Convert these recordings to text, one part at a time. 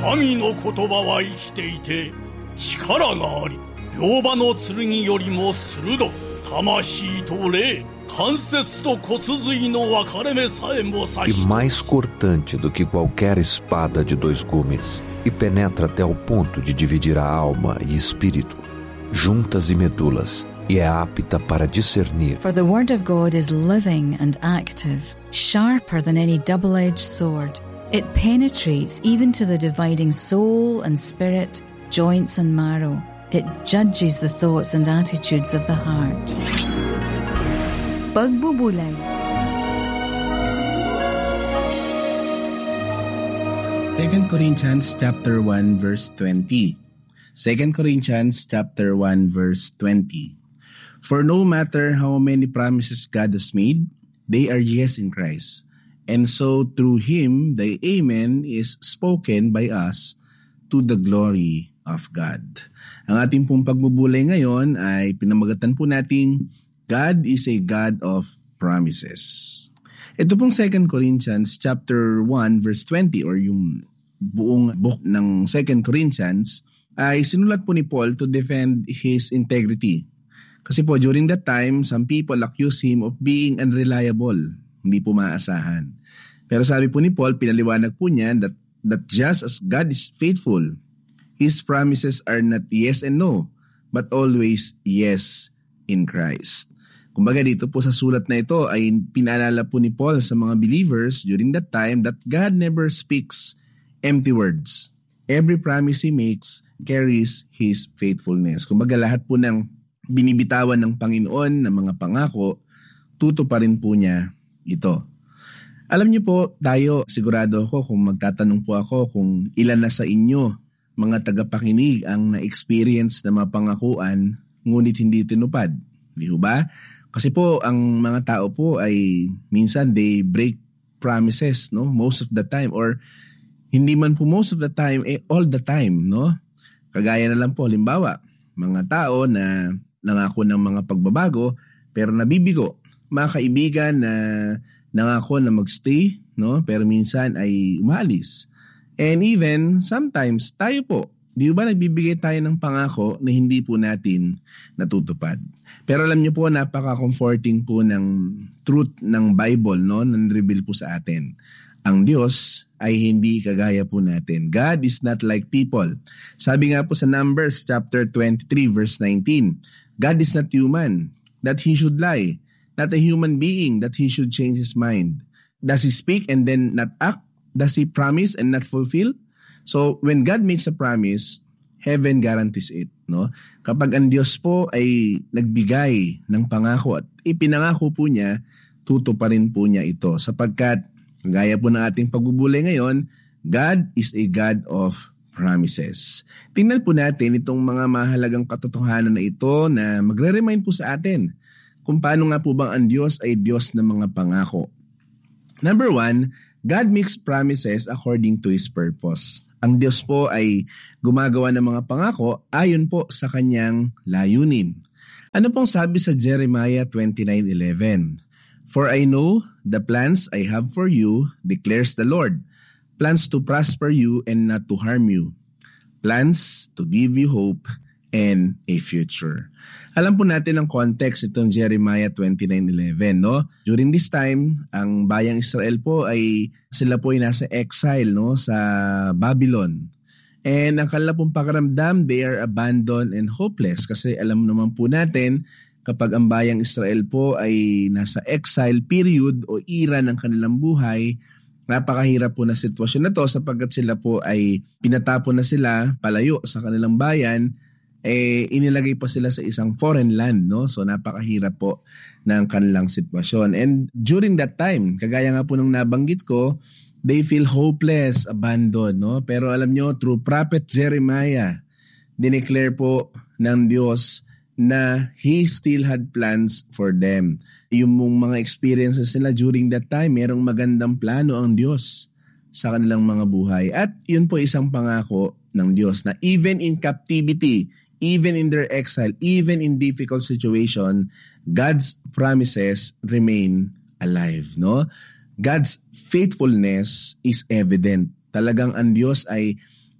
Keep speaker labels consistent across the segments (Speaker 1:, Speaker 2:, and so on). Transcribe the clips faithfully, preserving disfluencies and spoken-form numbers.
Speaker 1: 神の言葉は生きていて力があり、両刃の剣よりも鋭く、魂と霊、関節と骨髄の分かれ目さえも刺して。
Speaker 2: E mais cortante do que qualquer espada de dois gumes, e penetra até o ponto de dividir a alma e espírito, juntas e medulas, e é apta para discernir.
Speaker 3: For the word of God is living and active, sharper than any double-edged sword. It penetrates even to the dividing soul and spirit, joints and marrow. It judges the thoughts and attitudes of the heart. Pagbubulay.
Speaker 4: Second Corinthians chapter one verse twenty. Second Corinthians chapter one verse twenty. For no matter how many promises God has made, they are yes in Christ. And so through Him, the Amen is spoken by us to the glory of God. Ang ating pong pagbubulay ngayon ay pinamagatan po nating God is a God of promises. Ito pong Second Corinthians chapter one verse twenty or yung buong book ng Second Corinthians ay sinulat po ni Paul to defend his integrity. Kasi po during that time, some people accuse him of being unreliable, hindi po maasahan. Pero sabi po ni Paul, pinaliwanag po niya that, that just as God is faithful, His promises are not yes and no, but always yes in Christ. Kumbaga dito po sa sulat na ito ay pinaalala po ni Paul sa mga believers during that time that God never speaks empty words. Every promise He makes carries His faithfulness. Kumbaga lahat po ng binibitawan ng Panginoon ng mga pangako, tutuparin po niya ito. Alam niyo po, tayo sigurado ako kung magtatanong po ako kung ilan na sa inyo mga tagapakinig ang na-experience na mga pangakuan ngunit hindi tinupad. Di ba? Kasi po ang mga tao po ay minsan they break promises, no? Most of the time, or hindi man po most of the time, eh all the time, no? Kagaya na lang po, halimbawa, mga tao na nangako ng mga pagbabago pero nabibigo. Mga kaibigan na nangako na magstay, no? Pero minsan ay umalis. And even sometimes tayo po, di ba nagbibigay tayo ng pangako na hindi po natin natutupad. Pero alam niyo po, napaka-comforting po ng truth ng Bible, no, na reveal po sa atin. Ang Diyos ay hindi kagaya po natin. God is not like people. Sabi nga po sa Numbers chapter twenty-three verse nineteen, God is not human, that He should lie, not a human being, that He should change His mind. Does He speak and then not act? Does He promise and not fulfill? So when God makes a promise, heaven guarantees it, no? Kapag ang Diyos po ay nagbigay ng pangako at ipinangako po niya, tutuparin po niya ito. Sapagkat, gaya po ng ating pagbubulay ngayon, God is a God of promises. Tingnan po natin itong mga mahalagang katotohanan na ito na magre-remind po sa atin kung paano nga po bang ang Diyos ay Diyos ng mga pangako. Number one, God makes promises according to His purpose. Ang Diyos po ay gumagawa ng mga pangako ayon po sa kanyang layunin. Ano pong sabi sa Jeremiah twenty-nine eleven? For I know the plans I have for you, declares the Lord. Plans to prosper you and not to harm you. Plans to give you hope and a future. Alam po natin ang context itong Jeremiah twenty-nine eleven, no? During this time, ang bayang Israel po ay sila po ay nasa exile, no, sa Babylon. And ang kanila pong pakiramdam, they are abandoned and hopeless kasi alam naman po natin kapag ang bayang Israel po ay nasa exile period o era ng kanilang buhay, napakahirap po na sitwasyon na to sapagkat sila po ay pinatapon na sila palayo sa kanilang bayan, eh inilagay pa sila sa isang foreign land, no? So napakahirap po ng kanilang sitwasyon. And during that time, kagaya nga po nung nabanggit ko, they feel hopeless, abandoned, no? Pero alam nyo, through prophet Jeremiah, dineclare po ng Diyos na He still had plans for them. Yung mga experiences nila during that time, merong magandang plano ang Diyos sa kanilang mga buhay. At yun po isang pangako ng Diyos na even in captivity, even in their exile, even in difficult situation, God's promises remain alive, no? God's faithfulness is evident. Talagang ang Diyos ay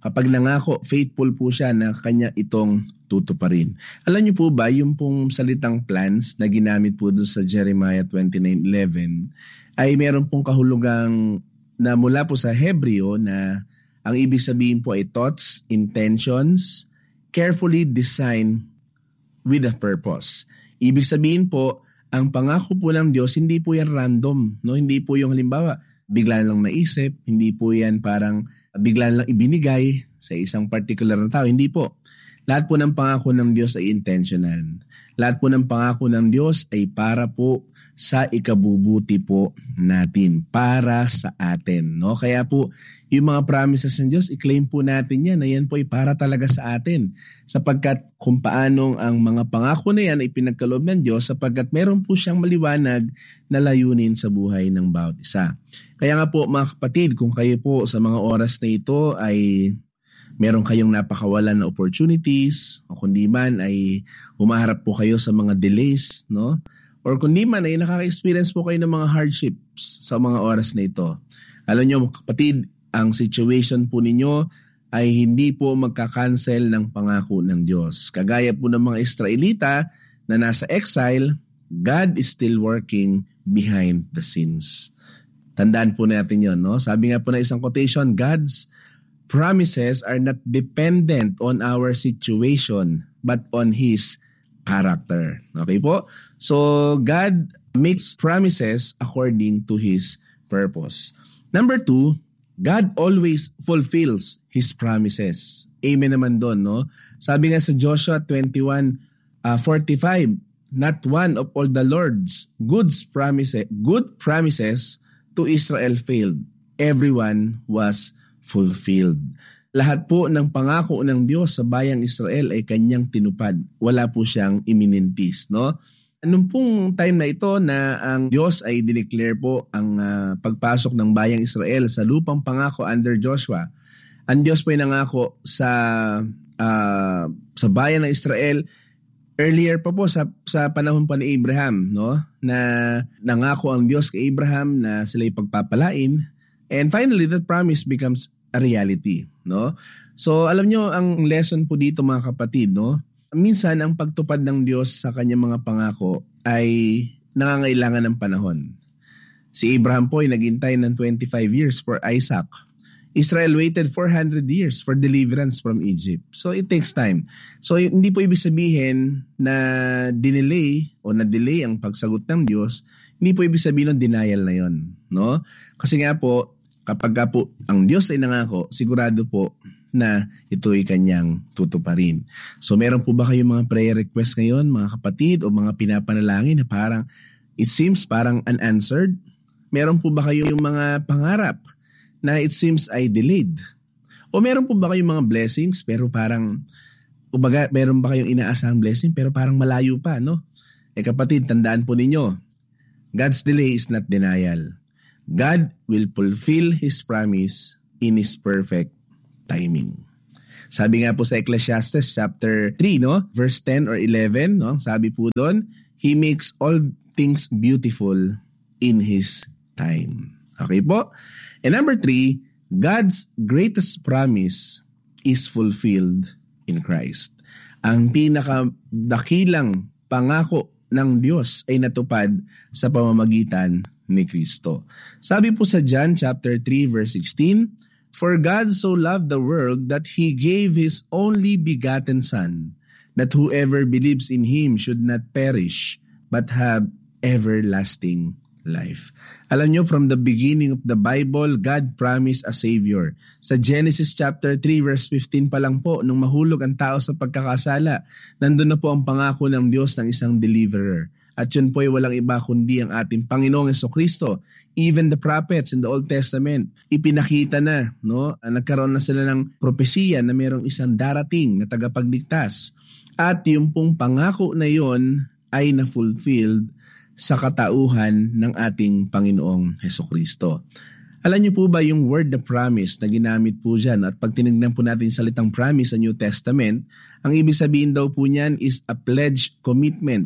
Speaker 4: Kapag nangako, faithful po siya na kanya itong tutuparin. Alam niyo po ba, yung pong salitang plans na ginamit po doon sa Jeremiah twenty-nine eleven ay meron pong kahulugang na mula po sa Hebreo na ang ibig sabihin po ay thoughts, intentions, carefully designed with a purpose. Ibig sabihin po, ang pangako po ng Diyos, hindi po yan random. No? Hindi po yung halimbawa, bigla lang naisip, hindi po yan parang bigla lang ibinigay sa isang particular na tao. Hindi po. Lahat po ng pangako ng Diyos ay intentional. Lahat po ng pangako ng Diyos ay para po sa ikabubuti po natin. Para sa atin. No? Kaya po, yung mga promises ng Diyos, i-claim po natin yan na yan po ay para talaga sa atin. Sapagkat kung paanong ang mga pangako na yan ay pinagkaloob ng Diyos sapagkat meron po siyang maliwanag na layunin sa buhay ng bawat isa. Kaya nga po mga kapatid, kung kayo po sa mga oras na ito ay meron kayong napakawalan na opportunities o kundi man ay humaharap po kayo sa mga delays, no? Or kundi man ay nakaka-experience po kayo ng mga hardships sa mga oras na ito. Alam nyo kapatid, ang situation po ninyo ay hindi po magka-cancel ng pangako ng Diyos. Kagaya po ng mga Israelita na nasa exile, God is still working behind the scenes. Tandaan po natin yon, no? Sabi nga po na isang quotation, God's promises are not dependent on our situation, but on His character. Okay po? So, God makes promises according to His purpose. Number two, God always fulfills His promises. Amen naman doon, no? Sabi nga sa Joshua twenty-one forty-five, not one of all the Lord's good promises, good promises to Israel failed. Everyone was fulfilled. Lahat po ng pangako ng Diyos sa bayang Israel ay kanyang tinupad. Wala po siyang iminintis, no? Anong pong time na ito na ang Diyos ay dineclare po ang uh, pagpasok ng bayang Israel sa lupang pangako under Joshua. Ang Diyos po ay nangako sa uh, sa bayan ng Israel earlier pa po sa sa panahon pa ni Abraham, no? Na nangako ang Diyos kay Abraham na sila'y pagpapalain. And finally, that promise becomes a reality, no? So, alam nyo, ang lesson po dito mga kapatid, no? Minsan, ang pagtupad ng Diyos sa kanyang mga pangako ay nangangailangan ng panahon. Si Abraham po ay naghintay ng twenty-five years for Isaac. Israel waited four hundred years for deliverance from Egypt. So, it takes time. So, hindi po ibig sabihin na dinelay o na-delay ang pagsagot ng Diyos. Hindi po ibig sabihin ng denial na yon, no? Kasi nga po, kapag po ang Diyos ay nangako, sigurado po na ito ay kanyang tutuparin. So meron po ba kayong mga prayer request ngayon, mga kapatid, o mga pinapanalangin na parang it seems parang unanswered? Meron po ba kayong mga pangarap na it seems ay delayed? O meron po ba kayong mga blessings pero parang, ubaga, meron ba kayong inaasahang blessing pero parang malayo pa, no? Eh kapatid, tandaan po ninyo, God's delay is not denial. God will fulfill His promise in His perfect timing. Sabi nga po sa Ecclesiastes chapter three, no? Verse ten or eleven, no? Sabi po doon, He makes all things beautiful in His time. Okay po? And number three, God's greatest promise is fulfilled in Christ. Ang pinakadakilang pangako ng Diyos ay natupad sa pamamagitan ni Kristo. Sabi po sa John chapter three verse sixteen, For God so loved the world that He gave His only begotten Son, that whoever believes in Him should not perish, but have everlasting life. Alam nyo, from the beginning of the Bible, God promised a Savior. Sa Genesis chapter three verse fifteen pa lang po, nung mahulog ang tao sa pagkakasala, nandun na po ang pangako ng Diyos ng isang deliverer. At yun po ay walang iba kundi ang ating Panginoong Jesucristo. Even the prophets in the Old Testament, ipinakita na, no? Nagkaroon na sila ng propesiya na mayroong isang darating na tagapagligtas. At yung pong pangako na yon ay na-fulfilled sa katauhan ng ating Panginoong Jesucristo. Alam niyo po ba yung word na promise na ginamit po dyan? At pag tinignan po natin yung salitang promise sa New Testament, ang ibig sabihin daw po niyan is a pledge commitment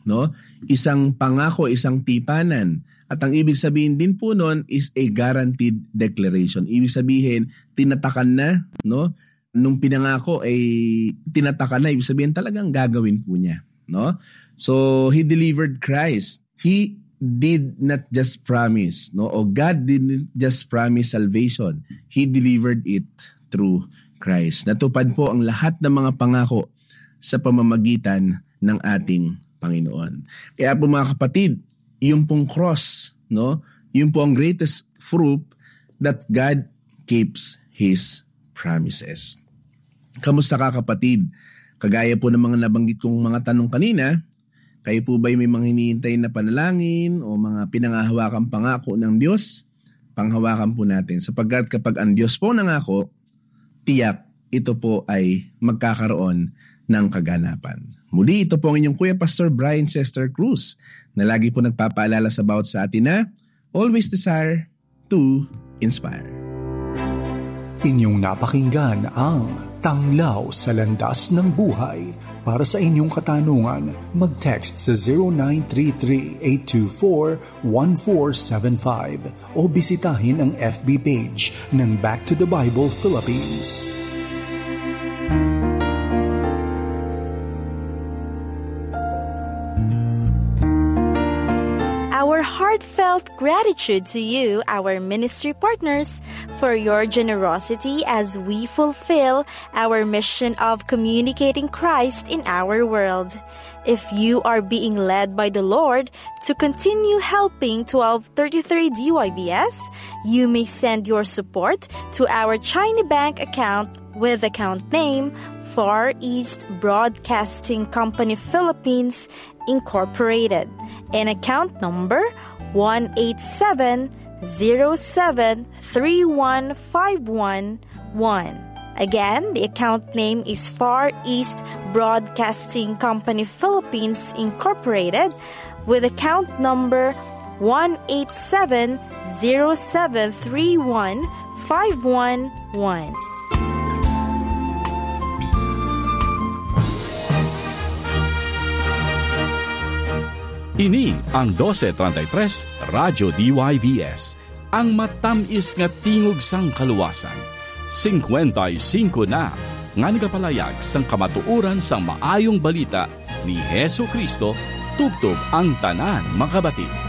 Speaker 4: no? Isang pangako, isang tipanan. At ang ibig sabihin din po nun is a guaranteed declaration. Ibig sabihin, tinatakan na, no? Nung pinangako ay tinatakan na, ibig sabihin talagang gagawin po niya, no? So, He delivered Christ. He did not just promise, no? O God didn't just promise salvation. He delivered it through Christ. Natupad po ang lahat ng mga pangako sa pamamagitan ng ating Panginoon. Kaya po mga kapatid, yung pong cross, no? Yung po ang greatest proof that God keeps His promises. Kamusta ka kapatid? Kagaya po ng mga nabanggit kong mga tanong kanina, kayo po ba'y may mga hinihintay na panalangin o mga pinangahawakan pangako ng Diyos? Panghawakan po natin. Sapagkat kapag ang Diyos po nangako, tiyak ito po ay magkakaroon ng kaganapan. Muli, ito po ang inyong Kuya Pastor Brian Chester Cruz na lagi po nagpapaalala sa bawat sa atin na always desire to inspire.
Speaker 5: Inyong napakinggan ang Tanglaw sa Landas ng Buhay. Para sa inyong katanungan, mag-text sa zero nine three three, eight two four, one four seven five o bisitahin ang F B page ng Back to the Bible Philippines.
Speaker 6: Our heartfelt gratitude to you, our ministry partners, for your generosity as we fulfill our mission of communicating Christ in our world. If you are being led by the Lord to continue helping twelve thirty-three D Y B S, you may send your support to our China Bank account with account name Far East Broadcasting Company Philippines Incorporated and account number one eight seven zero seven three one five one one. Again, the account name is Far East Broadcasting Company Philippines Incorporated with account number one eight seven zero seven three one five one one.
Speaker 7: Ini ang twelve thirty-three Radyo D Y V S, ang matamis nga tingog sang kaluwasan. fifty-five na nga nagapalayag sang kamatuoran sang maayong balita ni Hesu Kristo tubtob ang tanan makabati.